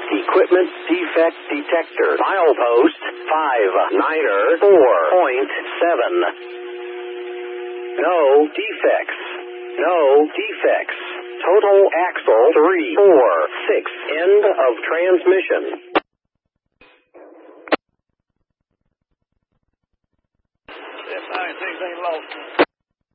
equipment defect detector. Milepost 59er 4.7. No defects. No defects. Total axle 3, 4, 6. End of transmission. If anything's ain't lost.